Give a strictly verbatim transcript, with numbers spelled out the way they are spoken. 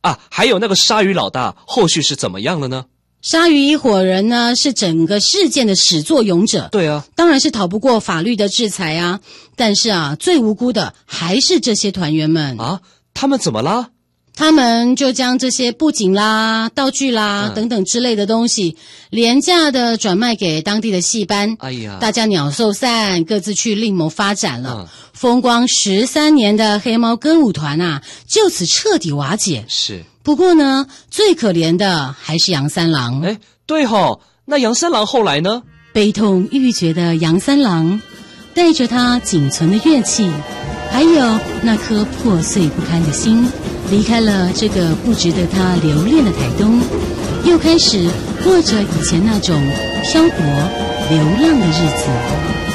啊，还有那个鲨鱼老大，后续是怎么样了呢？ 鲨鱼一伙人呢，是整个事件的始作俑者。 对啊， 当然是逃不过法律的制裁啊。但是啊，最无辜的还是这些团员们啊。他们怎么啦？ 他们就将这些布景啦、道具啦、嗯、等等之类的东西廉价的转卖给当地的戏班。 哎呀， 大家鸟兽散，各自去另谋发展了。嗯、风光十三年的黑猫歌舞团啊，就此彻底瓦解。 是。 不过呢，最可怜的还是杨三郎。 哎，对齁，那杨三郎后来呢？ 悲痛欲绝的杨三郎，带着他仅存的乐器，还有那颗破碎不堪的心，离开了这个不值得他留恋的台东，又开始过着以前那种漂泊流浪的日子。